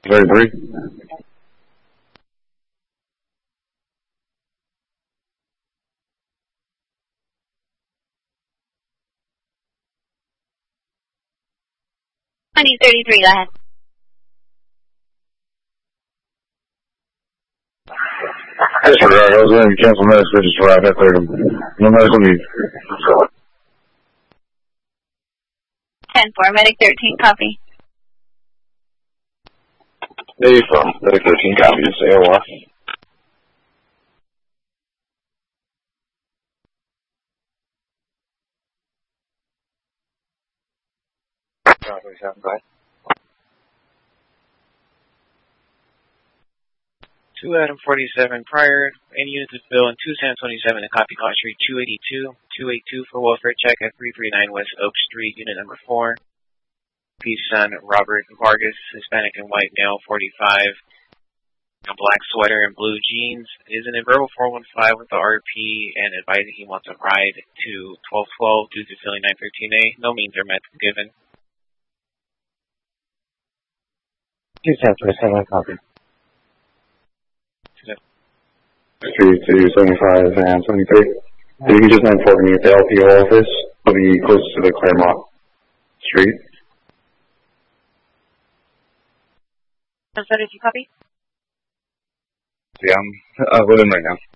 Very brief. Go ahead. Disregard, I was going to cancel medical visits for right after no medical need. 10-4, Medic 13, copy. Hey, from Medic 13, copy, it's AOR. Bye. 2 Adam 47 prior, any unit is bill, and 2 San 27 and copy call street 282 for welfare check at 339 West Oak Street, unit number 4. Peace son Robert Vargas, Hispanic and white male, 45, a black sweater and blue jeans, is in a verbal 415 with the RP and advising he wants a ride to 1212 due to filling 913A. No means are met given. 2 San 27 copy. 375 and 73. So you can just inform me at the LPO office. I'll be close to the Claremont Street. 72, copy. Yeah, I'm with him right now.